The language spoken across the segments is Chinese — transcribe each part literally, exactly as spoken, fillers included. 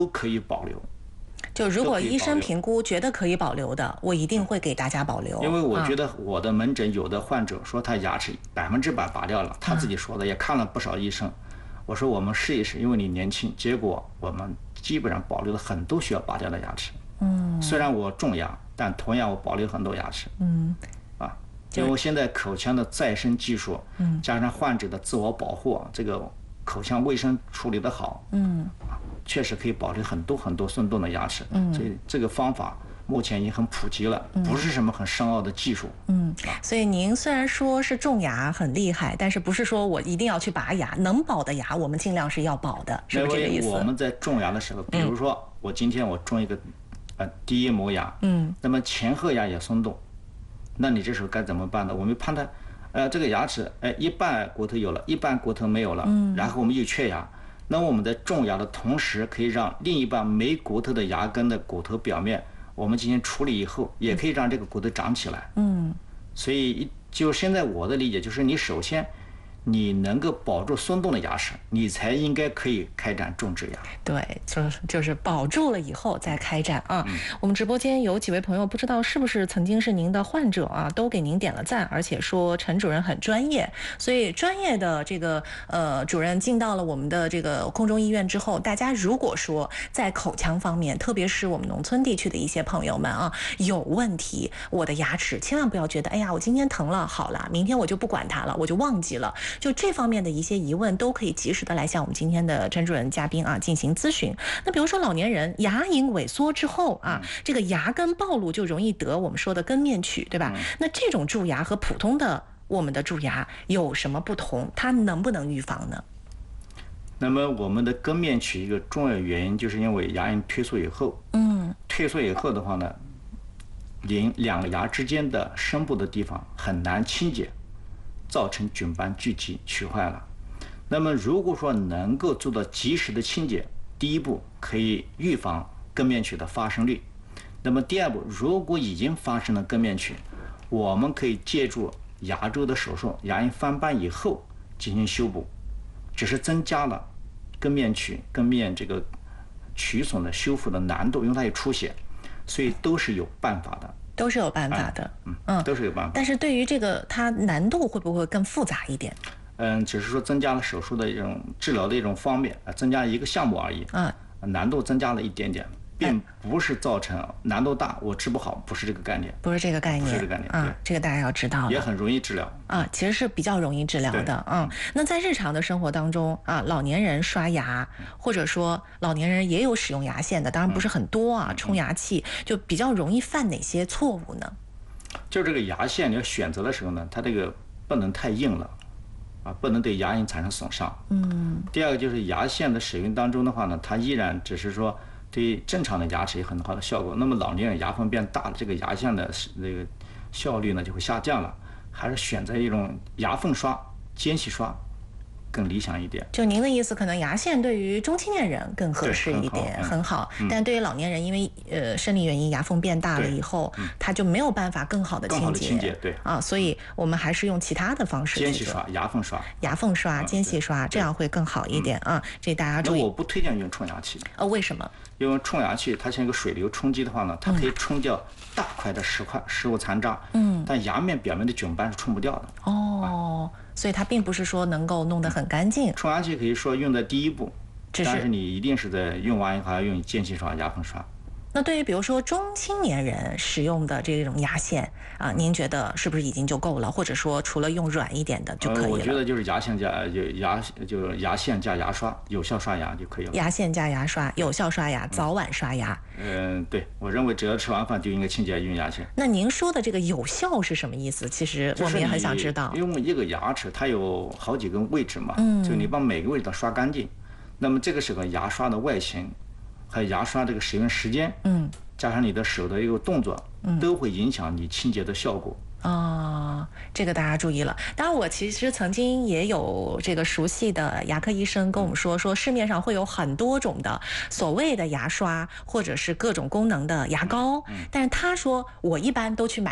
都可以保留。 就如果医生评估觉得可以保留的，我一定会给大家保留。 因为我觉得我的门诊有的患者说他牙齿百分之百拔掉了，他自己说的，也看了不少医生。我说我们试一试，因为你年轻，结果我们基本上保留了很多需要拔掉的牙齿。嗯，虽然我种牙，但同样我保留很多牙齿。嗯，啊，因为现在口腔的再生技术，嗯，加上患者的自我保护，这个口腔卫生处理得好，嗯，啊，确实可以保留很多很多松动的牙齿。嗯，所以这个方法目前已经很普及了，不是什么很深奥的技术。 嗯，所以您虽然说是种牙很厉害，但是不是说我一定要去拔牙，能保的牙我们尽量是要保的，是不是这个意思？ 我们在种牙的时候，比如说我今天我种一个呃第一磨牙，嗯，那么前后牙也松动，那你这时候该怎么办呢？我们判断，呃，这个牙齿，哎，一半骨头有了，一半骨头没有了，嗯，然后我们又缺牙。那么我们在种牙的同时，可以让另一半没骨头的牙根的骨头表面，我们进行处理以后，也可以让这个骨头长起来。嗯，所以就现在我的理解就是，你首先你能够保住松动的牙齿，你才应该可以开展种植牙。 对，就是就是保住了以后再开展啊。嗯、我们直播间有几位朋友，不知道是不是曾经是您的患者啊，都给您点了赞，而且说陈主任很专业。所以专业的这个呃主任进到了我们的这个空中医院之后，大家如果说在口腔方面，特别是我们农村地区的一些朋友们啊，有问题，我的牙齿千万不要觉得，哎呀，我今天疼了，好了，明天我就不管它了，我就忘记了。就这方面的一些疑问都可以及时的来向我们今天的陈主任嘉宾啊进行咨询。那比如说老年人牙龈萎缩之后啊，这个牙根暴露就容易得我们说的根面龋，对吧？那这种蛀牙和普通的我们的蛀牙有什么不同？它能不能预防呢？ 那么我们的根面龋一个重要原因就是因为牙龈退缩以后，嗯，退缩以后的话呢，两两个牙之间的深部的地方很难清洁，造成菌斑聚集龋坏了。那么如果说能够做到及时的清洁，第一步可以预防根面龋的发生率。那么第二步，如果已经发生了根面龋，我们可以借助牙周的手术，牙龈翻瓣以后进行修补，只是增加了根面龋根面这个龋损的修复的难度，因为它有出血，所以都是有办法的。 都是有办法的， 嗯嗯，都是有办法。 但是对于这个，它难度会不会更复杂一点？ 嗯，只是说增加了手术的一种治疗的一种方面，增加了一个项目而已。嗯，难度增加了一点点，并不是造成难度大，我治不好，不是这个概念。 不是这个概念， 不是这个概念啊，这个大家要知道了。 也很容易治疗啊，其实是比较容易治疗的。嗯，那在日常的生活当中啊，老年人刷牙，或者说老年人也有使用牙线的，当然不是很多啊，冲牙器就比较容易犯哪些错误呢？ 就这个牙线你要选择的时候呢，它这个不能太硬了，啊，不能对牙龈产生损伤。嗯。第二个就是牙线的使用当中的话呢，它依然只是说对正常的牙齿有很好的效果。那么老年人牙缝变大了，这个牙线的这个效率呢就会下降了，还是选择一种牙缝刷、间隙刷更理想一点。 就您的意思，可能牙线对于中青年人更合适一点，很好。嗯、但对于老年人，因为呃生理原因牙缝变大了以后，嗯、他就没有办法更好的清洁。 更好的清洁，对啊，所以我们还是用其他的方式去做。 间隙刷、牙缝刷、 牙缝刷、间隙刷，这样会更好一点啊。这大家注意。 那我不推荐用冲牙器。 呃，为什么？ 因为冲牙器它像一个水流冲击的话呢，它可以冲掉大块的食块、食物残渣，嗯，但牙面表面的菌斑是冲不掉的。 哦。所以它并不是说能够弄得很干净。 冲牙器可以说用在第一步，但是你一定是在用完以后还要用间隙刷、牙缝刷。 那对于比如说中青年人使用的这种牙线啊，您觉得是不是已经就够了？或者说除了用软一点的就可以了？ 呃、我觉得就是牙线加就牙就牙线加牙刷，有效刷牙就可以了。 牙线加牙刷，有效刷牙，早晚刷牙。 嗯，对，我认为只要吃完饭就应该清洁用牙线。 那您说的这个有效是什么意思？其实我们也很想知道。 因为一个牙齿它有好几个位置嘛，嗯，就你把每个位置都刷干净，那么这个时候牙刷的外形还有牙刷这个使用时间，嗯，加上你的手的一个动作，嗯，都会影响你清洁的效果。 哦，这个大家注意了。当然，我其实曾经也有这个熟悉的牙科医生跟我们说，说市面上会有很多种的所谓的牙刷，或者是各种功能的牙膏，嗯，但是他说我一般都去买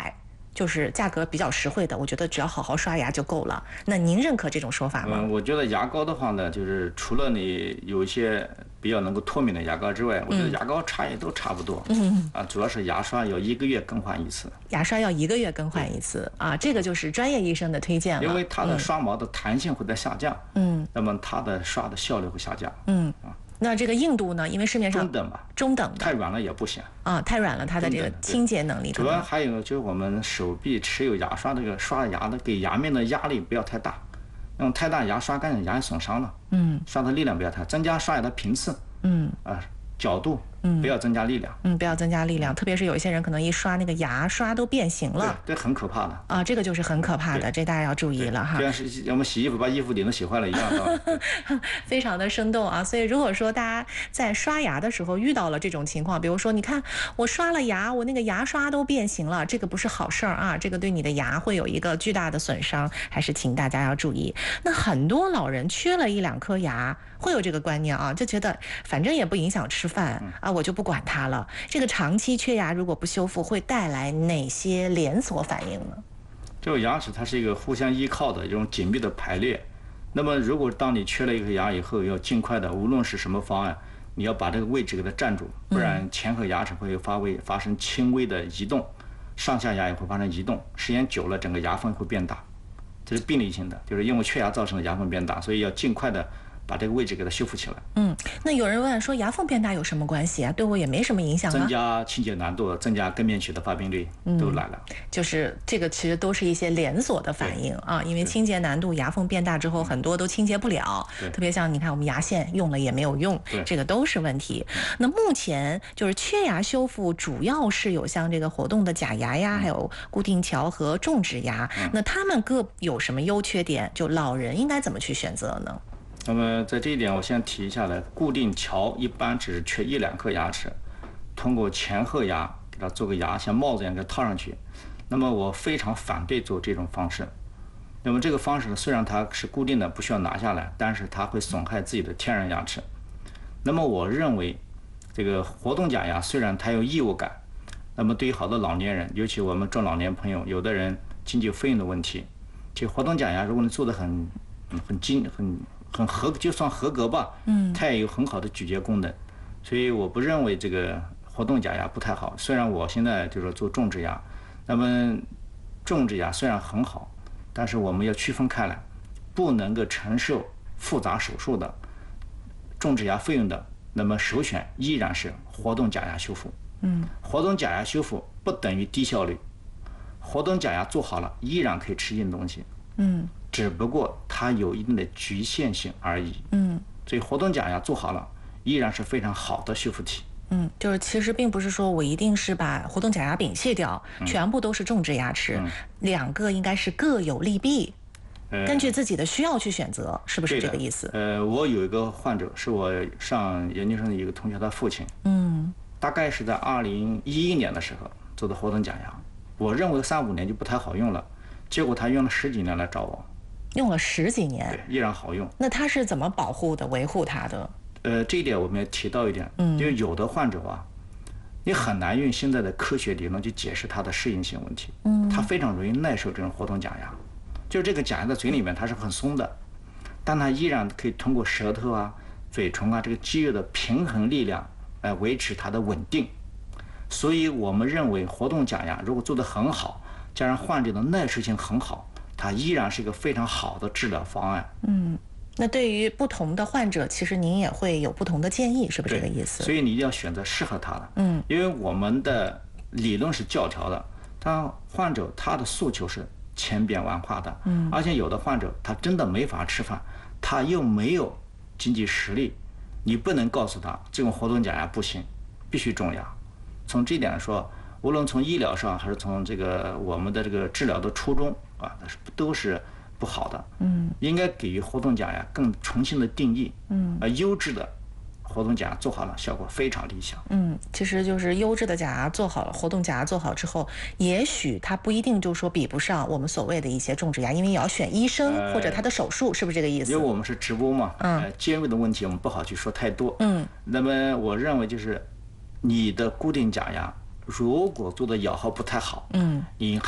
就是价格比较实惠的，我觉得只要好好刷牙就够了。那您认可这种说法吗？ 嗯，我觉得牙膏的话呢，就是除了你有一些比较能够脱敏的牙膏之外，我觉得牙膏差也都差不多。嗯啊，主要是牙刷要一个月更换一次。 牙刷要一个月更换一次啊，这个就是专业医生的推荐了。 因为它的刷毛的弹性会在下降，嗯，那么它的刷的效率会下降， 嗯啊。那这个硬度呢？因为市面上中等吧， 中等的， 太软了也不行啊，太软了，它的这个清洁能力。 主要还有就是我们手臂持有牙刷这个刷牙的，给牙面的压力不要太大，那种太大牙刷干净牙也损伤了。嗯，刷的力量不要太，增加刷牙的频次。嗯啊，角度。嗯，不要增加力量。 嗯，不要增加力量，特别是有一些人可能一刷那个牙刷都变形了， 对，这很可怕的啊，这个就是很可怕的，这大家要注意了哈。 就像是我们洗衣服把衣服顶都洗坏了一样的。 非常的生动啊！所以如果说大家在刷牙的时候遇到了这种情况，比如说你看我刷了牙，我那个牙刷都变形了，这个不是好事儿啊，这个对你的牙会有一个巨大的损伤，还是请大家要注意。那很多老人缺了一两颗牙，会有这个观念啊，就觉得反正也不影响吃饭啊，我就不管它了。这个长期缺牙如果不修复，会带来哪些连锁反应呢？ 这个牙齿它是一个互相依靠的一种紧密的排列。那么如果当你缺了一颗牙以后，要尽快的，无论是什么方案，你要把这个位置给它占住，不然前颌牙齿会发微发生轻微的移动，上下牙也会发生移动，时间久了整个牙缝会变大，这是病理性的，就是因为缺牙造成的牙缝变大，所以要尽快的把这个位置给它修复起来。 嗯，那有人问说牙缝变大有什么关系啊？对我也没什么影响啊。 增加清洁难度，增加根面龋的发病率都来了。 嗯、就是这个其实都是一些连锁的反应啊，因为清洁难度，牙缝变大之后很多都清洁不了，特别像你看我们牙线用了也没有用，这个都是问题。那目前就是缺牙修复主要是有像这个活动的假牙呀，还有固定桥和种植牙，嗯、那他们各有什么优缺点？就老人应该怎么去选择呢？ 那么在这一点我先提一下来，固定桥一般只是缺一两颗牙齿，通过前颌牙给它做个牙像帽子一样给它套上去。那么我非常反对做这种方式。那么这个方式呢，虽然它是固定的不需要拿下来，但是它会损害自己的天然牙齿。那么我认为这个活动假牙虽然它有异物感，那么对于好多老年人，尤其我们中老年朋友，有的人经济费用的问题，这活动假牙如果你做的很很精很很合，就算合格吧，嗯，它也有很好的咀嚼功能，所以我不认为这个活动假牙不太好。虽然我现在就是做种植牙，那么种植牙虽然很好，但是我们要区分开来，不能够承受复杂手术的种植牙费用的，那么首选依然是活动假牙修复。嗯，活动假牙修复不等于低效率，活动假牙做好了依然可以吃硬东西。嗯。只不过它有一定的局限性而已。嗯，所以活动假牙做好了，依然是非常好的修复体。 嗯，就是其实并不是说我一定是把活动假牙摒弃掉，嗯、全部都是种植牙齿，嗯、两个应该是各有利弊，呃、根据自己的需要去选择，是不是这个意思？ 呃，我有一个患者是我上研究生的一个同学的父亲，嗯，大概是在二零一一年的时候做的活动假牙，我认为三五年就不太好用了，结果他用了十几年来找我。 用了十几年， 对，依然好用。 那他是怎么保护的、维护它的？ 呃，这一点我们也提到一点，嗯，因为有的患者啊，你很难用现在的科学理论去解释它的适应性问题，嗯，他非常容易耐受这种活动假牙，就这个假牙在嘴里面它是很松的，但它依然可以通过舌头啊、嘴唇啊这个肌肉的平衡力量来维持它的稳定，所以我们认为活动假牙如果做得很好，加上患者的耐受性很好，它依然是一个非常好的治疗方案。 嗯，那对于不同的患者，其实您也会有不同的建议，是不是这个意思？ 所以你一定要选择适合他的。嗯，因为我们的理论是教条的，但患者他的诉求是千变万化的。嗯，而且有的患者他真的没法吃饭，他又没有经济实力，你不能告诉他这种活动假牙不行，必须种牙。从这一点来说，无论从医疗上还是从这个我们的这个治疗的初衷啊，都是不好的。嗯，应该给予活动假牙更重新的定义。嗯，呃，优质的活动假牙做好了，效果非常理想。 嗯，其实就是优质的假牙做好了，活动假牙做好之后，也许它不一定就说比不上我们所谓的一些种植牙，因为也要选医生、呃、或者他的手术，是不是这个意思？ 因为我们是直播嘛，嗯，呃、尖锐的问题我们不好去说太多。嗯，那么我认为就是你的固定假牙如果做的咬合不太好，嗯，你还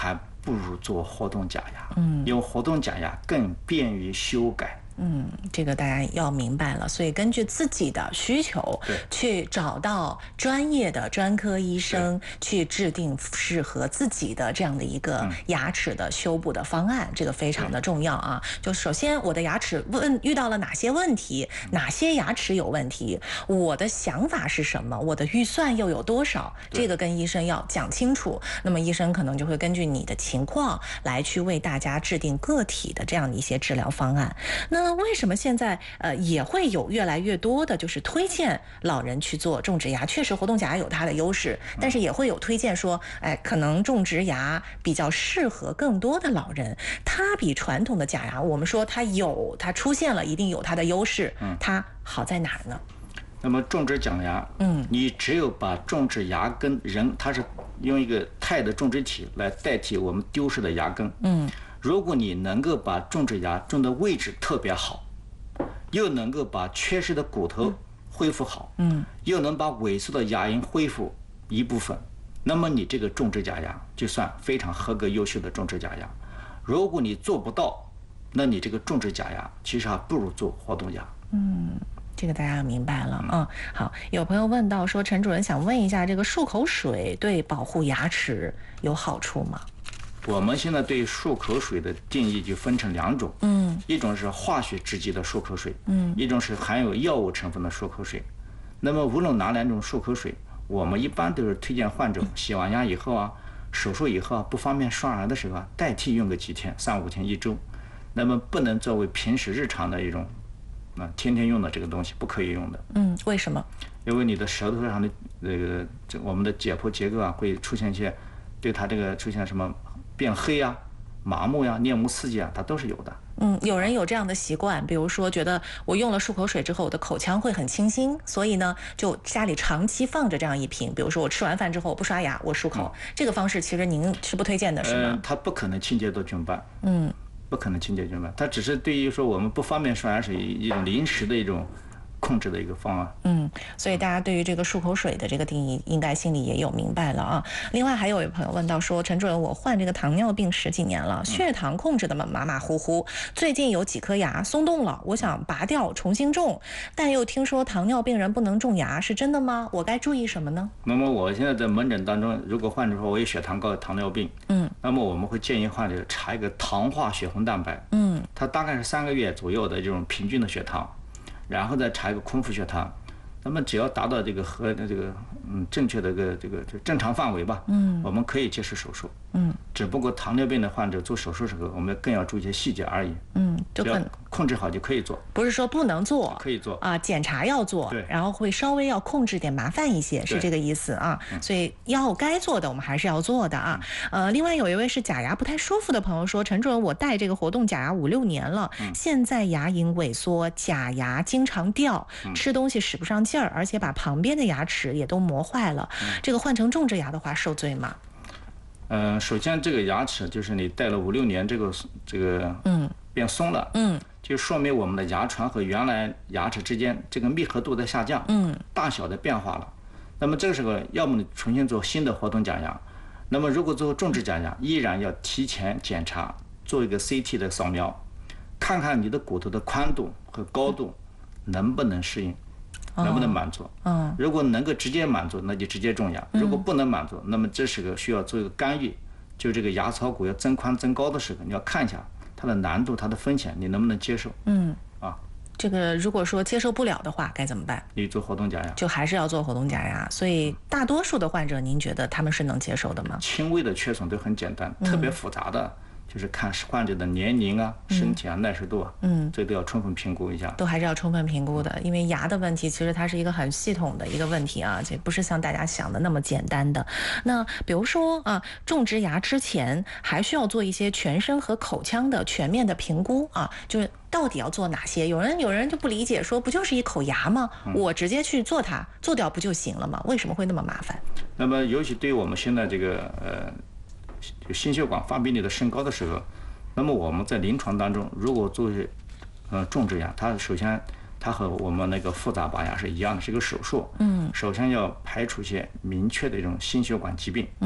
不如做活动假牙。嗯，因为活动假牙更便于修改。 嗯，这个大家要明白了，所以根据自己的需求，去找到专业的专科医生，去制定适合自己的这样的一个牙齿的修补的方案，这个非常的重要啊。就首先我的牙齿问遇到了哪些问题，哪些牙齿有问题，我的想法是什么，我的预算又有多少，这个跟医生要讲清楚。那么医生可能就会根据你的情况来去为大家制定个体的这样的一些治疗方案。那那为什么现在呃也会有越来越多的，就是推荐老人去做种植牙？确实，活动假牙有它的优势，但是也会有推荐说，哎，可能种植牙比较适合更多的老人。它比传统的假牙，我们说它有，它出现了一定有它的优势，它好在哪儿呢？ 那么种植假牙，嗯，你只有把种植牙根人，它是用一个钛的种植体来代替我们丢失的牙根，嗯。如果你能够把种植牙种的位置特别好，又能够把缺失的骨头恢复好，嗯，又能把萎缩的牙龈恢复一部分，那么你这个种植假牙就算非常合格优秀的种植假牙。如果你做不到，那你这个种植假牙其实还不如做活动牙。 嗯，这个大家明白了。嗯，好，有朋友问到说，陈主任想问一下，这个漱口水对保护牙齿有好处吗？ 我们现在对漱口水的定义就分成两种，嗯，一种是化学制剂的漱口水，嗯，一种是含有药物成分的漱口水。那么无论哪两种漱口水，我们一般都是推荐患者洗完牙以后啊，手术以后啊，不方便刷牙的时候啊，代替用个几天，三五天一周。那么不能作为平时日常的一种，啊，天天用的这个东西不可以用的。 嗯，为什么？ 因为你的舌头上的这个这我们的解剖结构啊，会出现一些对它这个出现什么变黑啊、麻木呀、面目刺激啊，它都是有的。 嗯，有人有这样的习惯，比如说觉得我用了漱口水之后，我的口腔会很清新，所以呢，就家里长期放着这样一瓶。比如说我吃完饭之后我不刷牙，我漱口，嗯、这个方式其实您是不推荐的，是吗？ 嗯、呃，它不可能清洁到菌斑。嗯，不可能清洁菌斑，它只是对于说我们不方便刷牙是一种临时的一种控制的一个方案。 嗯，所以大家对于这个漱口水的这个定义，应该心里也有明白了啊。另外还有一位朋友问到说，陈主任，我患这个糖尿病十几年了，血糖控制的马马虎虎，最近有几颗牙松动了，我想拔掉重新种，但又听说糖尿病人不能种牙，是真的吗？我该注意什么呢？ 那么我现在在门诊当中，如果患者说我有血糖高、糖尿病，嗯，那么我们会建议患者查一个糖化血红蛋白，嗯，它大概是三个月左右的这种平均的血糖。然后再查一个空腹血糖，那么只要达到这个和这个嗯正确的一个这个这正常范围吧，嗯，我们可以接受手术，嗯，只不过糖尿病的患者做手术时候，我们更要注意一些细节而已，嗯，只要控制好就可以做， 不是说不能做， 可以做啊，检查要做， 对， 然后会稍微要控制点麻烦一些，是这个意思啊，所以要该做的我们还是要做的啊，呃，另外有一位是假牙不太舒服的朋友说，陈主任，我戴这个活动假牙五六年了，嗯、现在牙龈萎缩，假牙经常掉，吃东西使不上劲儿，而且把旁边的牙齿也都磨坏了，嗯、这个换成种植牙的话受罪吗？ 嗯、呃，首先这个牙齿就是你戴了五六年，这个这个嗯变松了，嗯，就说明我们的牙床和原来牙齿之间这个密合度在下降，嗯，大小的变化了。那么这个时候，要么你重新做新的活动假牙，那么如果做种植假牙，依然要提前检查，做一个 C T 的扫描，看看你的骨头的宽度和高度能不能适应。能不能满足？嗯，如果能够直接满足，那就直接种牙；如果不能满足，那么这时候需要做一个干预。就这个牙槽骨要增宽增高的时候，你要看一下它的难度、它的风险，你能不能接受？嗯，啊， 这个如果说接受不了的话，该怎么办？ 你做活动假牙， 就还是要做活动假牙。所以大多数的患者，您觉得他们是能接受的吗？ 轻微的缺损都很简单，特别复杂的。就是看患者的年龄啊、身体啊、耐受度啊，嗯，这都要充分评估一下， 都还是要充分评估的。因为牙的问题，其实它是一个很系统的一个问题啊，这不是像大家想的那么简单的。那比如说啊，种植牙之前还需要做一些全身和口腔的全面的评估啊，就是到底要做哪些？有人有人就不理解，说不就是一口牙吗？嗯、我直接去做它，做掉不就行了吗？为什么会那么麻烦？ 那么尤其对于我们现在这个呃。就心血管发病率的升高的时候，那么我们在临床当中，如果做呃种植牙，它首先它和我们那个复杂拔牙是一样的，是一个手术。嗯。首先要排除一些明确的一种心血管疾病。嗯。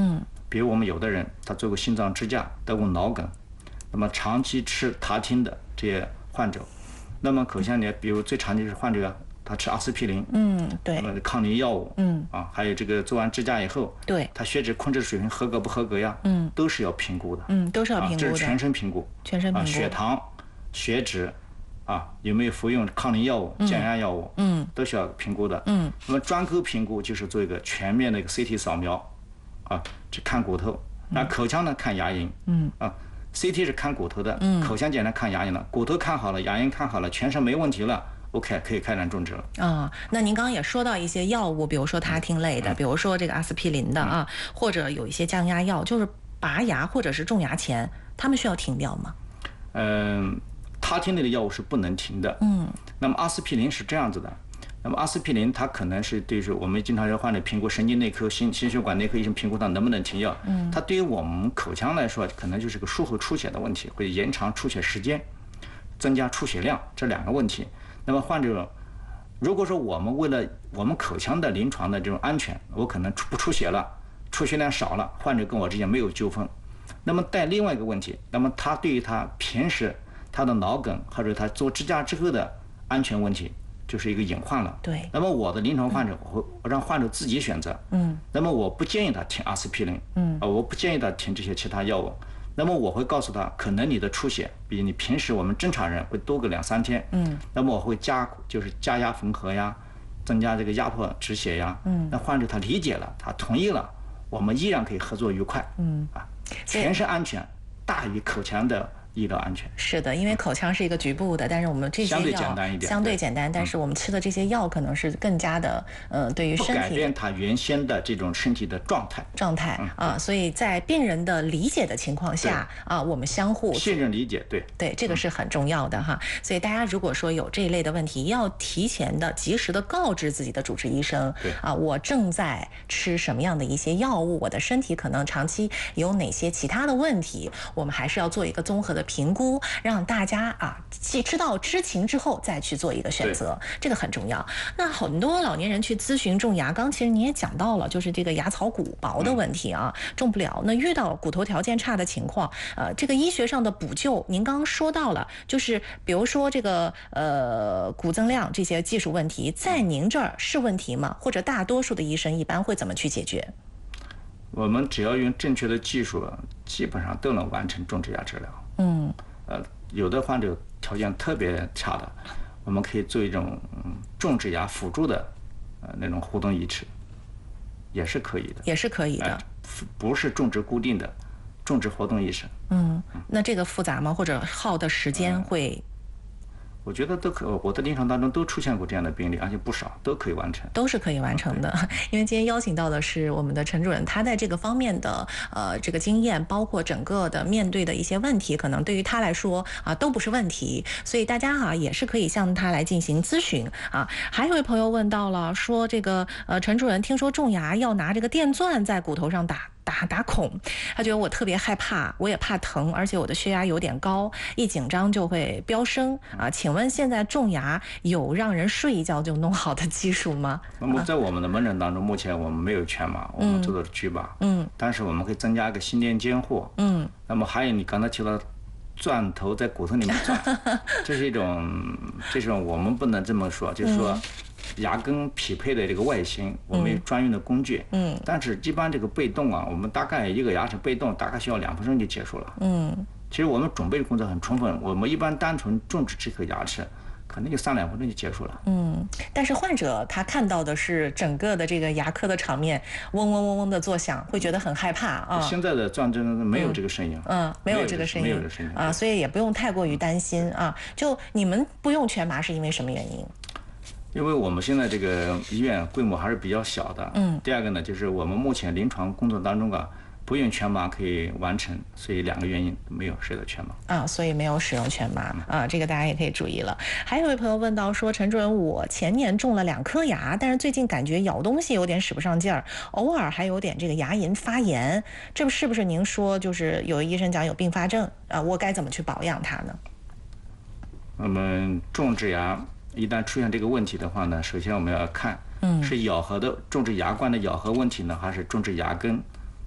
比如我们有的人他做过心脏支架，得过脑梗，那么长期吃他汀的这些患者，那么口腔炎，比如最常见是患者他吃阿司匹林， 嗯，对， 那么抗凝药物， 嗯， 啊，还有这个做完支架以后， 对， 他血脂控制水平合格不合格呀？ 嗯， 都是要评估的， 嗯，都是要评估的， 啊、这是全身评估， 全身评估， 啊、血糖、血脂，啊，有没有服用抗凝药物、降压药物， 嗯， 都需要评估的， 嗯， 那么专科评估就是做一个全面的一个 C T 扫描，啊，去看骨头，那口腔呢看牙龈， 嗯， 啊。C T 是看骨头的， 嗯， 口腔检查看牙龈了，骨头看好了，牙龈看好了，全身没问题了 ，OK 可以开展种植了。 啊，那您刚刚也说到一些药物，比如说他汀类的， 嗯、 比如说这个阿司匹林的啊，嗯、或者有一些降压药，就是拔牙或者是种牙前，他们需要停掉吗？ 嗯、呃，他汀类的药物是不能停的。 嗯， 那么阿司匹林是这样子的。那么阿司匹林它可能是对于我们经常要患者评估神经内科、心心血管内科医生评估它能不能停药。嗯，它对于我们口腔来说，可能就是个术后出血的问题，会延长出血时间，增加出血量这两个问题。那么患者如果说我们为了我们口腔的临床的这种安全，我可能出不出血了，出血量少了，患者跟我之间没有纠纷。那么带另外一个问题，那么他对于他平时他的脑梗或者他做支架之后的安全问题，就是一个隐患了。 对。 那么我的临床患者，我会我让患者自己选择。嗯。那么我不建议他停阿司匹林。嗯。啊，我不建议他停这些其他药物。那么我会告诉他，可能你的出血比你平时我们正常人会多个两三天。嗯。那么我会加就是加压缝合呀，增加这个压迫止血呀。嗯。那患者他理解了，他同意了，我们依然可以合作愉快。嗯。啊，全身安全大于口腔的医疗安全。 是的，因为口腔是一个局部的，但是我们这些药相对简单一点， 相对简单，但是我们吃的这些药可能是更加的，呃，对于身体不改变它原先的这种身体的状态状态啊，所以在病人的理解的情况下啊，我们相互信任理解，对对，这个是很重要的哈。所以大家如果说有这一类的问题，要提前的、及时的告知自己的主治医生， 对啊，我正在吃什么样的一些药物，我的身体可能长期有哪些其他的问题，我们还是要做一个综合的评估，让大家啊知道知情之后再去做一个选择，这个很重要。那很多老年人去咨询种牙，刚其实你也讲到了，就是这个牙槽骨薄的问题啊，嗯、种不了。那遇到骨头条件差的情况，呃，这个医学上的补救，您刚刚说到了，就是比如说这个呃骨增量这些技术问题，在您这儿是问题吗？或者大多数的医生一般会怎么去解决？ 我们只要用正确的技术，基本上都能完成种植牙治疗。 嗯， 呃，有的患者条件特别差的，我们可以做一种、嗯、种植牙辅助的呃那种活动义齿，也是可以的， 也是可以的，呃、 不是种植固定的，种植活动义齿。 嗯，那这个复杂吗？或者耗的时间会？ 嗯我觉得都可，我的临床当中都出现过这样的病例，而且不少，都可以完成， 都是可以完成的。因为今天邀请到的是我们的陈主任，他在这个方面的呃这个经验，包括整个的面对的一些问题，可能对于他来说啊都不是问题，所以大家啊也是可以向他来进行咨询啊。还有一位朋友问到了，说这个呃陈主任，听说种牙要拿这个电钻在骨头上打。打打孔，他觉得我特别害怕，我也怕疼，而且我的血压有点高，一紧张就会飙升啊！请问现在种牙有让人睡一觉就弄好的技术吗？ 那么在我们的门诊当中，目前我们没有全麻，我们做的是局麻，嗯，但是我们可以增加一个心电监护，嗯，那么还有你刚才提到钻头在骨头里面钻，这是一种，这种我们不能这么说，就是说。牙根匹配的这个外形，我们有专用的工具。嗯，但是一般这个被动啊，我们大概一个牙齿被动大概需要两分钟就结束了。嗯，其实我们准备的工作很充分，我们一般单纯种植这颗牙齿，可能就三两分钟就结束了。 嗯，但是患者他看到的是整个的这个牙科的场面，嗡嗡嗡嗡的作响，会觉得很害怕啊。 现在的钻针没有这个声音。 嗯，没有这个声音， 没有这个声音啊，所以也不用太过于担心啊。就你们不用全麻是因为什么原因？ 因为我们现在这个医院规模还是比较小的，嗯。第二个呢，就是我们目前临床工作当中啊，不用全麻可以完成，所以两个原因没有使用全麻啊，所以没有使用全麻啊，这个大家也可以注意了。还有一位朋友问到说，陈主任，我前年种了两颗牙，但是最近感觉咬东西有点使不上劲儿，偶尔还有点这个牙龈发炎，这是不是您说就是有医生讲有并发症啊？我该怎么去保养它呢？ 我们种植牙。一旦出现这个问题的话呢，首先我们要看，嗯，是咬合的种植牙冠的咬合问题呢，还是种植牙根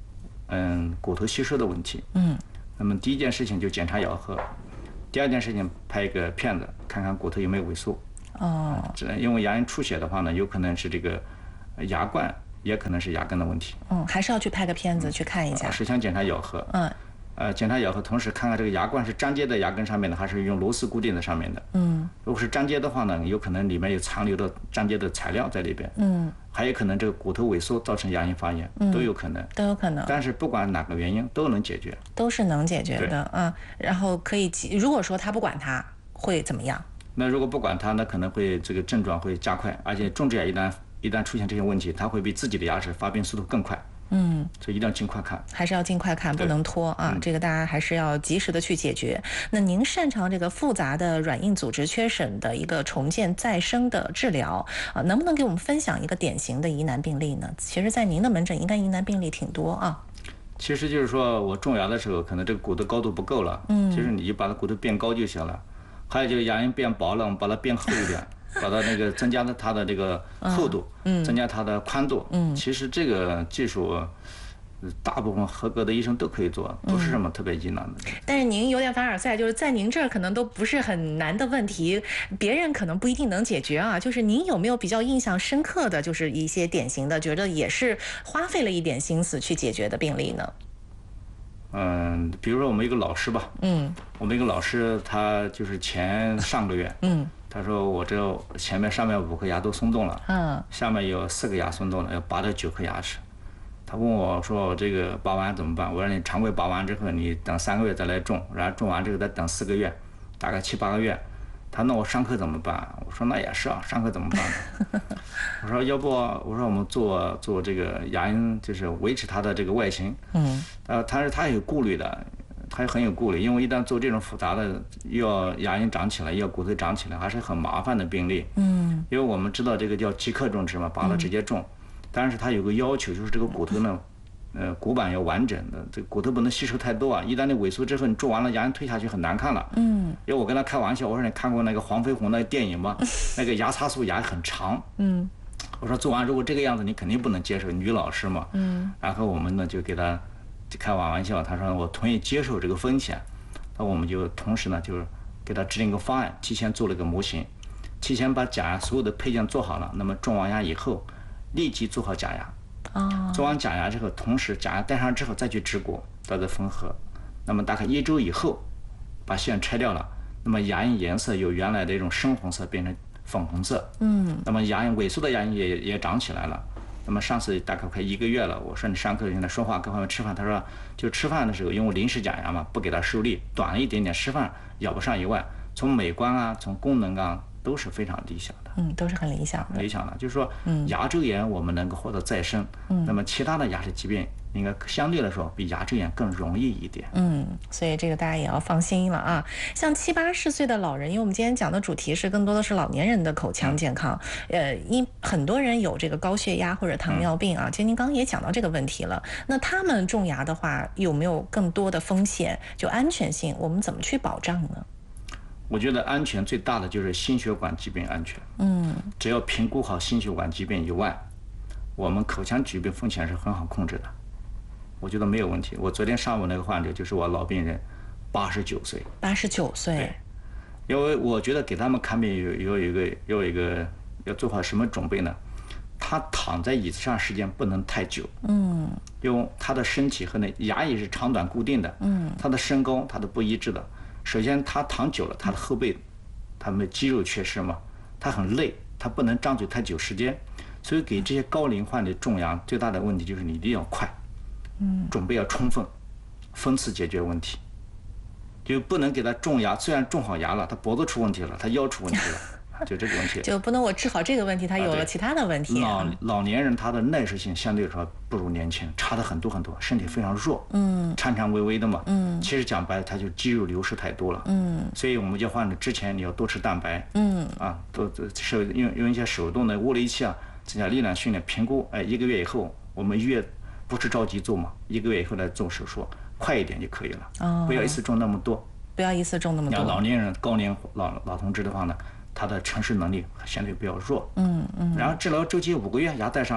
嗯骨头吸收的问题。 嗯， 那么第一件事情就检查咬合，第二件事情拍一个片子，看看骨头有没有萎缩。 哦， 因为牙龈出血的话呢，有可能是这个牙冠，也可能是牙根的问题。 嗯，还是要去拍个片子去看一下。 首先检查咬合。 嗯。 呃，检查咬合，同时看看这个牙冠是粘接在牙根上面的，还是用螺丝固定在上面的。 嗯。 如果是粘接的话呢，有可能里面有残留的粘接的材料在里边。 嗯。 还有可能这个骨头萎缩造成牙龈发炎， 嗯、 都有可能。 都有可能。 但是不管哪个原因，都能解决。 都是能解决的，嗯。然后可以，如果说他不管它，会怎么样？ 那如果不管它，那可能会这个症状会加快，而且种植牙一旦一旦出现这些问题，它会比自己的牙齿发病速度更快。嗯，所以一定要尽快看， 还是要尽快看，不能拖啊！ 嗯、 这个大家还是要及时的去解决。那您擅长这个复杂的软硬组织缺损的一个重建再生的治疗啊，能不能给我们分享一个典型的疑难病例呢？其实，在您的门诊应该疑难病例挺多啊。 其实就是说我种牙的时候，可能这个骨头高度不够了，嗯，其实你就把它骨头变高就行了。还有就是牙龈变薄了，我们把它变厚一点。把它那个增加了它的这个厚度，嗯，增加它的宽度，嗯，其实这个技术，大部分合格的医生都可以做，不是什么特别疑难的。 但是您有点凡尔赛，就是在您这儿可能都不是很难的问题，别人可能不一定能解决啊。就是您有没有比较印象深刻的就是一些典型的，觉得也是花费了一点心思去解决的病例呢？ 嗯，比如说我们一个老师吧，嗯，我们一个老师他就是前上个月，嗯。他说我这前面上面五颗牙都松动了，嗯，下面有四个牙松动了，要拔掉九颗牙齿。他问我说我这个拔完怎么办？我说你常规拔完之后，你等三个月再来种，然后种完之后再等四个月，大概七八个月。他那我上课怎么办？我说那也是啊，上课怎么办呢？我说要不我说我们做做这个牙龈，就是维持它的这个外形，嗯，呃，他是他有顾虑的。他很有顾虑，因为一旦做这种复杂的，又要牙龈长起来，又要骨头长起来，还是很麻烦的病例。嗯，因为我们知道这个叫即刻种植嘛，拔了直接种，但是它有个要求，就是这个骨头呢，呃，骨板要完整的，这个骨头不能吸收太多啊。一旦你萎缩之后，你种完了牙龈退下去很难看了。嗯，因为我跟他开玩笑，我说你看过那个黄飞鸿那个电影吗？那个牙擦素牙很长。嗯，我说做完如果这个样子，你肯定不能接受，女老师嘛。嗯，然后我们呢就给他。开玩笑，他说我同意接受这个风险，那我们就同时呢，就是给他制定一个方案，提前做了个模型，提前把假牙所有的配件做好了，那么种完牙以后，立即做好假牙。哦。做完假牙之后，同时假牙戴上之后再去植骨，再做缝合，那么大概一周以后，把线拆掉了，那么牙龈颜色由原来的一种深红色变成粉红色。嗯。那么牙龈萎缩的牙龈也也长起来了。那么上次大概快一个月了，我说你上课现在说话跟朋友吃饭，他说就吃饭的时候因为临时假牙嘛，不给他受力，短了一点点，吃饭咬不上以外，从美观啊，从功能啊都是非常理想的。 嗯，都是很理想的。 理想的，就是说，嗯，牙周炎我们能够获得再生，嗯，那么其他的牙齿疾病应该相对来说比牙周炎更容易一点。 嗯，所以这个大家也要放心了啊。像七八十岁的老人，因为我们今天讲的主题是更多的是老年人的口腔健康，嗯、呃，因很多人有这个高血压或者糖尿病啊。其实您刚刚也讲到这个问题了，那他们种牙的话，有没有更多的风险？就安全性，我们怎么去保障呢？ 我觉得安全最大的就是心血管疾病安全。嗯，只要评估好心血管疾病以外，我们口腔疾病风险是很好控制的。我觉得没有问题。我昨天上午那个患者就是我老病人，八十九岁。 八十九岁。 因为我觉得给他们看病有有一个有一个要做好什么准备呢？他躺在椅子上时间不能太久。嗯。因为他的身体和那牙也是长短固定的。嗯。他的身高他都不一致的。首先他躺久了，他的后背，他们肌肉缺失嘛，他很累，他不能张嘴太久时间，所以给这些高龄患者种牙最大的问题就是你一定要快，嗯，准备要充分，分次解决问题，就不能给他种牙，虽然种好牙了，他脖子出问题了，他腰出问题了。就这个问题， 就不能我治好这个问题，他有了其他的问题。 老老年人他的耐受性相对来说不如年轻人，差的很多很多，身体非常弱，嗯，颤颤巍巍的嘛，嗯，其实讲白了，他就肌肉流失太多了，嗯，所以我们叫患者之前你要多吃蛋白，嗯，啊，多手用用一些手动的物理器啊，增加力量训练，评估，哎，一个月以后我们越不是着急做嘛，一个月以后来做手术，快一点就可以了，哦，不要一次种那么多， 不要一次种那么多。 老年人、高龄老老同志的话呢，他的承受能力相对比较弱，嗯嗯，然后治疗周期五个月牙戴上了，他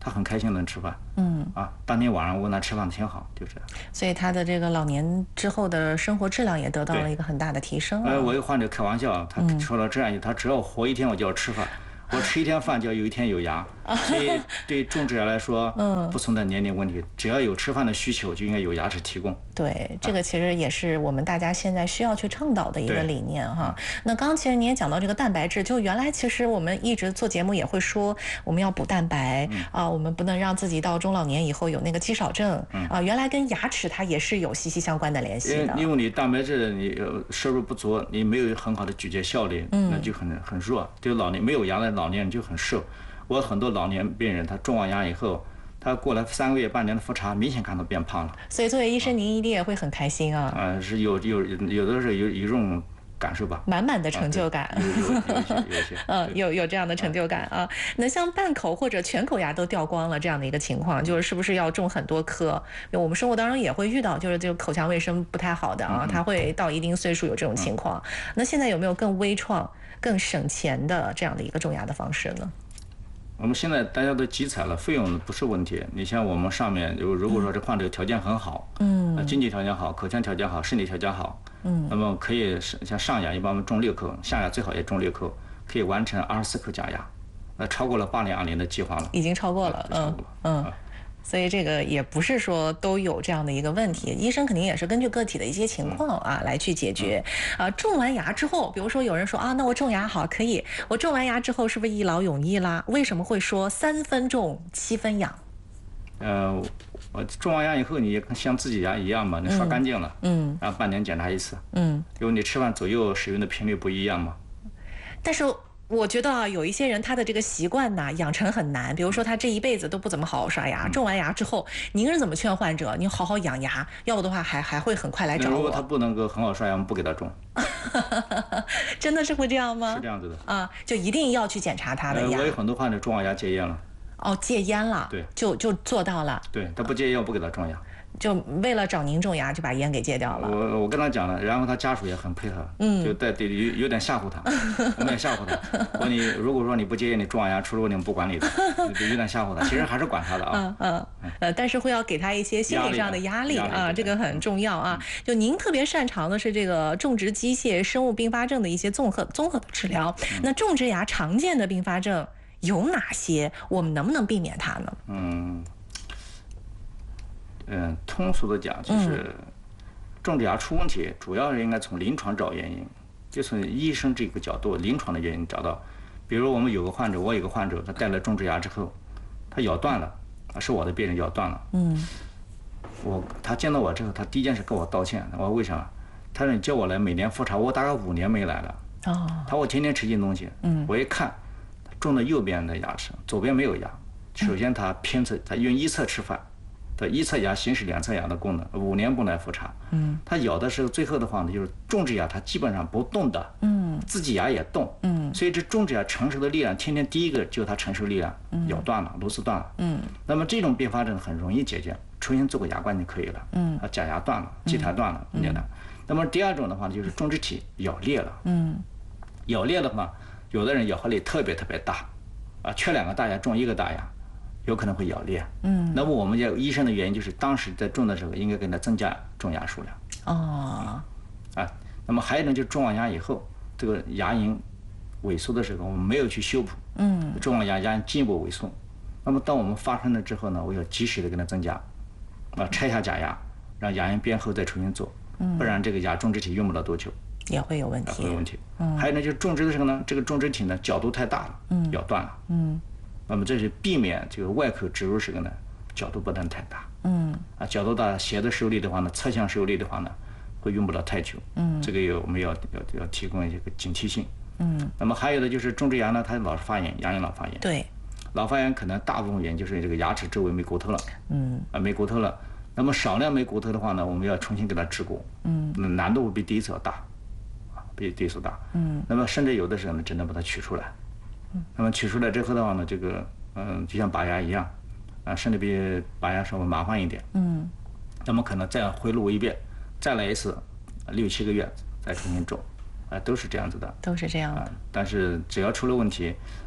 他很开心能吃饭。嗯啊，当天晚上我问他吃饭挺好，就这样。 所以他的这个老年之后的生活质量也得到了一个很大的提升啊。 呃，我一个患者开玩笑，他说了这样，他只要活一天，我就要吃饭。我吃一天饭就要有一天有牙，所以对种植牙来说，嗯，不存在年龄问题，只要有吃饭的需求，就应该有牙齿提供。 对，这个其实也是我们大家现在需要去倡导的一个理念哈。那刚刚其实你也讲到这个蛋白质，就原来其实我们一直做节目也会说，我们要补蛋白啊、嗯，我们不能让自己到中老年以后有那个肌少症啊、嗯呃。原来跟牙齿它也是有息息相关的联系的。 因为你蛋白质你摄入不足，你没有很好的咀嚼效率，嗯、那就很很弱。对老年没有牙的老年人就很瘦。我很多老年病人，他种完牙以后。他过了三个月、半年的复查，明显看到变胖了。 所以作为医生，您一定也会很开心啊。 嗯，是有有有的时候有有一种感受吧， 满满的成就感。 有有有些有些。 嗯，有有这样的成就感啊。那像半口或者全口牙都掉光了这样的一个情况，就是是不是要种很多颗？我们生活当中也会遇到，就是这个口腔卫生不太好的啊，他会到一定岁数有这种情况。那现在有没有更微创、更省钱的这样的一个种牙的方式呢？ 我们现在大家都集采了，费用不是问题。你像我们上面，如如果说这患者条件很好，嗯，经济条件好，口腔条件好，身体条件好，嗯，那么可以像上牙一般，我们种六颗，下牙最好也种六颗，可以完成二十四颗假牙，那超过了八年二年的计划了， 已经超过了， 嗯嗯。嗯所以这个也不是说都有这样的一个问题，医生肯定也是根据个体的一些情况啊来去解决。啊，种完牙之后，比如说有人说啊，那我种牙好可以，我种完牙之后是不是一劳永逸啦？为什么会说三分种七分养？ 呃，我种完牙以后，你像自己牙一样嘛，你刷干净了，嗯，然后半年检查一次，嗯，因为你吃饭左右使用的频率不一样嘛。 但是。我觉得啊，有一些人他的这个习惯呢养成很难，比如说他这一辈子都不怎么好好刷牙，种完牙之后，您是怎么劝患者？你好好养牙，要不的话还还会很快来找我。 如果他不能够很好刷牙，我们不给他种。 真的是会这样吗？ 是这样子的啊，就一定要去检查他的牙。 我有很多患者种完牙戒烟了。 哦，戒烟了。 对， 就就做到了。 对，他不戒烟，我不给他种牙。 就为了找您种牙，就把烟给戒掉了。 我我跟他讲了，然后他家属也很配合，嗯，就带对有有点吓唬他，我们也吓唬他。我说你如果说你不介意你种完牙出了问题，我们不管你的，就有点吓唬他。其实还是管他的啊， 嗯嗯呃，但是会要给他一些心理上的压力啊，这个很重要啊。就您特别擅长的是这个种植机械生物并发症的一些综合综合的治疗。那种植牙常见的并发症有哪些？我们能不能避免它呢？ 嗯。嗯，通俗的讲就是，种植牙出问题，主要是应该从临床找原因，就从医生这个角度，临床的原因找到。比如我们有个患者，我有个患者，他戴了种植牙之后，他咬断了，是我的病人咬断了。嗯。我他见到我之后，他第一件事跟我道歉。我说为什么？他说你叫我来每年复查，我大概五年没来了。哦。他说我天天吃进东西。嗯。我一看，他种的右边的牙齿，左边没有牙。首先他偏侧，他用一侧吃饭。他一侧牙行使两侧牙的功能，五年不来复查。嗯，他咬的时候，最后的话呢，就是种植牙，它基本上不动的。嗯，自己牙也动。嗯，所以这种植牙承受的力量，天天第一个就是它承受力量，咬断了，螺丝断了。嗯，那么这种并发症很容易解决，重新做个牙冠就可以了。嗯，啊，假牙断了，基台断了，很简单。那么第二种的话就是种植体咬裂了。嗯，咬裂的话，有的人咬合力特别特别大，啊，缺两个大牙种一个大牙。有可能会咬裂，嗯，那么我们医生的原因就是当时在种的时候应该给它增加种牙数量，哦，啊，那么还有一种就是种完牙以后，这个牙龈萎缩的时候，我们没有去修补，嗯，种完牙牙龈进一步萎缩，那么当我们发生了之后呢，我要及时的给它增加，啊，拆下假牙，让牙龈变厚再重新做，嗯，不然这个牙种植体用不了多久， 也会有问题， 会有问题，嗯，还有呢就是种植的时候呢，这个种植体呢角度太大了，嗯，咬断了，嗯。那么这是避免这个外口植入时候呢，角度不能太大。嗯。啊，角度大，斜的受力的话呢，侧向受力的话呢，会用不了太久。嗯。这个有我们要要要提供一个警惕性。嗯。那么还有的就是种植牙呢，它老是发炎，牙龈老发炎。 对。 老发炎可能大部分原因就是这个牙齿周围没骨头了。嗯。啊，没骨头了。那么少量没骨头的话呢，我们要重新给它植骨。嗯。难度比第一次要大，啊，比第一次大。嗯。那么甚至有的时候呢，只能把它取出来。那么取出来之后的话呢，这个嗯，就像拔牙一样，啊，甚至比拔牙稍微麻烦一点。嗯。那么可能再回路一遍，再来一次，六七个月再重新种，啊，都是这样子的。 都是这样的。 啊，但是只要出了问题，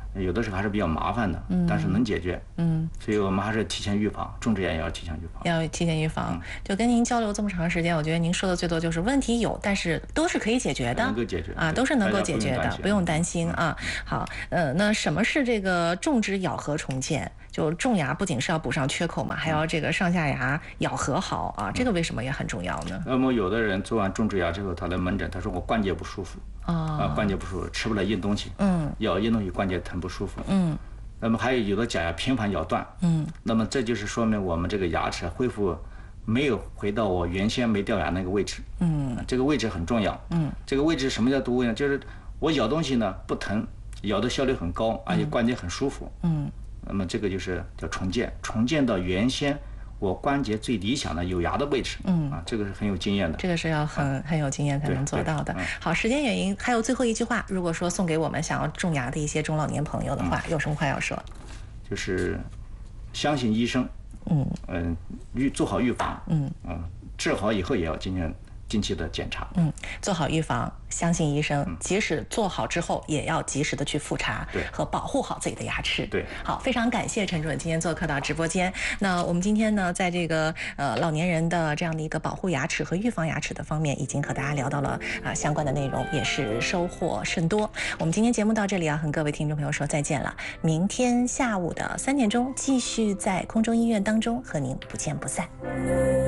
有的时候还是比较麻烦的，嗯、但是能解决。嗯，所以我们还是提前预防，种植牙也要提前预防。 要提前预防。嗯、就跟您交流这么长时间，我觉得您说的最多就是问题有，但是都是可以解决的， 能够解决啊，都是能够解决的，不用担心啊。好，呃，那什么是这个种植咬合重建？就种牙不仅是要补上缺口嘛，还要这个上下牙咬合好啊，这个为什么也很重要呢？ 那么有的人做完种植牙之后，他来门诊，他说我关节不舒服。啊、哦，关节不舒服，吃不了硬东西，嗯，咬硬东西关节疼不舒服，嗯，那么还有有的假牙频繁咬断，嗯，那么这就是说明我们这个牙齿恢复没有回到我原先没掉牙那个位置，嗯，这个位置很重要，嗯，这个位置什么叫多位呢？就是我咬东西呢不疼，咬的效率很高，而且关节很舒服，嗯，那么这个就是叫重建，重建到原先我关节最理想的有牙的位置，嗯啊，这个是很有经验的， 这个是要很、啊、很有经验才能做到的。嗯、好，时间原因，还有最后一句话，如果说送给我们想要种牙的一些中老年朋友的话，嗯、有什么话要说？ 就是相信医生，嗯嗯，预做好预防，嗯嗯，治好以后也要进行定期的检查， 嗯，做好预防，相信医生，嗯、即使做好之后，也要及时的去复查， 对， 和保护好自己的牙齿。 对， 好，非常感谢陈主任今天做客到直播间。那我们今天呢，在这个呃老年人的这样的一个保护牙齿和预防牙齿的方面，已经和大家聊到了啊、呃、相关的内容，也是收获甚多。我们今天节目到这里啊，和各位听众朋友说再见了。明天下午的三点钟，继续在空中医院当中和您不见不散。